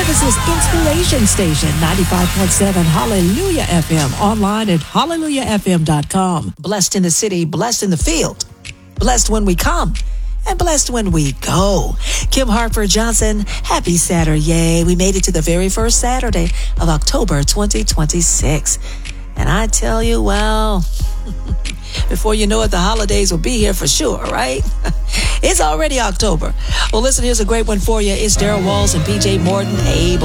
This is Inspiration Station, 95.7 Hallelujah FM, online at hallelujahfm.com. Blessed in the city, blessed in the field, blessed when we come, and blessed when we go. Kim Harper Johnson, happy Saturday. We made it to the very first Saturday of October 2026. And I tell you, well, before you know it, the holidays will be here for sure, right? It's already October. Well, listen, here's a great one for you. It's Daryl Walls and PJ Morton, Able.